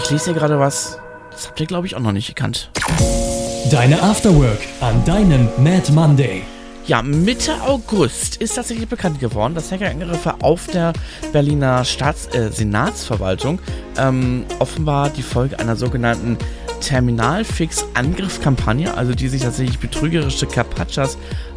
ich lese hier gerade was, das habt ihr, glaube ich, auch noch nicht gekannt. Deine Afterwork an deinem Mad Monday. Ja, Mitte August ist tatsächlich bekannt geworden, dass Hackerangriffe auf der Berliner Senatsverwaltung offenbar die Folge einer sogenannten Terminalfix-Angriffskampagne, also die sich tatsächlich betrügerische Captchas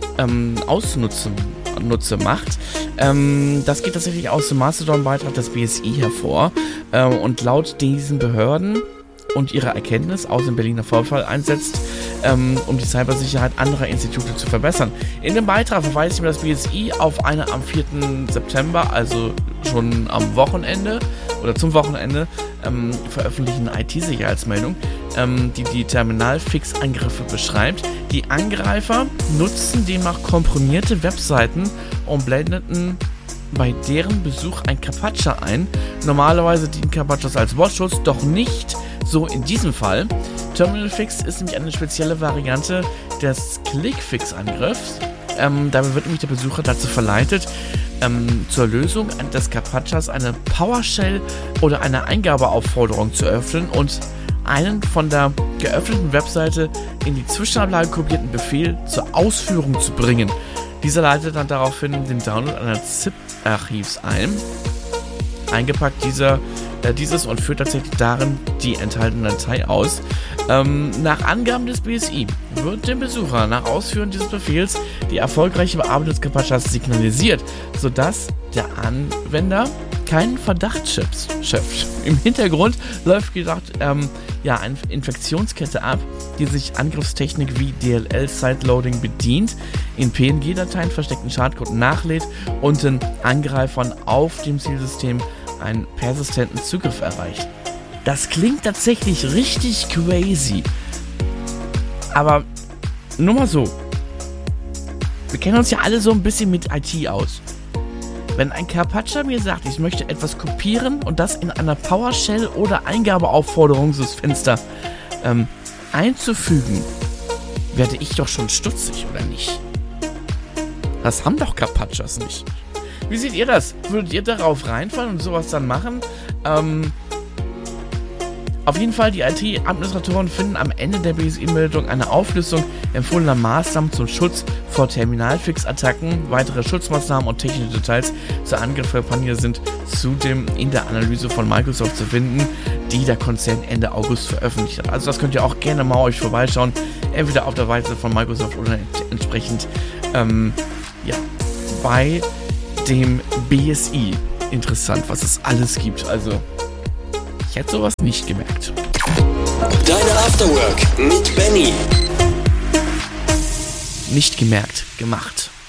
Nutze macht. Das geht tatsächlich aus dem Mastodon-Beitrag des BSI hervor und laut diesen Behörden und ihre Erkenntnis aus dem Berliner Vorfall einsetzt, um die Cybersicherheit anderer Institute zu verbessern. In dem Beitrag verweist das BSI auf eine am 4. September, also schon am Wochenende oder zum Wochenende, veröffentlichten IT-Sicherheitsmeldung, die Terminalfix-Angriffe beschreibt. Die Angreifer nutzten demnach komprimierte Webseiten und blendeten bei deren Besuch ein Captcha ein. Normalerweise dienen Captchas als Wortschutz, doch nicht so in diesem Fall. Terminalfix ist nämlich eine spezielle Variante des Clickfix-Angriffs. Dabei wird nämlich der Besucher dazu verleitet, zur Lösung des Captchas eine PowerShell oder eine Eingabeaufforderung zu öffnen und einen von der geöffneten Webseite in die Zwischenablage kopierten Befehl zur Ausführung zu bringen. Dieser leitet dann daraufhin den Download eines ZIP-Archivs ein. Eingepackt dieses und führt tatsächlich darin die enthaltene Datei aus. Nach Angaben des BSI wird dem Besucher nach Ausführen dieses Befehls die erfolgreiche Bearbeitung des Captchas signalisiert, sodass der Anwender keinen Verdacht schöpft. Im Hintergrund läuft gedacht eine Infektionskette ab, die sich Angriffstechnik wie DLL-Sideloading bedient, in PNG-Dateien versteckten Schadcode nachlädt und den Angreifern auf dem Zielsystem einen persistenten Zugriff erreicht. Das klingt tatsächlich richtig crazy. Aber nur mal so. Wir kennen uns ja alle so ein bisschen mit IT aus. Wenn ein Captcha mir sagt, ich möchte etwas kopieren und das in einer PowerShell oder Eingabeaufforderungsfenster einzufügen, werde ich doch schon stutzig, oder nicht? Das haben doch Captchas nicht. Wie seht ihr das? Würdet ihr darauf reinfallen und sowas dann machen? Auf jeden Fall, die IT-Administratoren finden am Ende der BSI-Meldung eine Auflistung empfohlener Maßnahmen zum Schutz vor Terminalfix-Attacken. Weitere Schutzmaßnahmen und technische Details zur Angriffskampagne sind zudem in der Analyse von Microsoft zu finden, die der Konzern Ende August veröffentlicht hat. Also das könnt ihr auch gerne mal euch vorbeischauen, entweder auf der Seite von Microsoft oder entsprechend bei dem BSI. Interessant, was es alles gibt. Also ich hätte sowas nicht gemerkt. Deine Afterwork mit Benny. Nicht gemerkt, gemacht.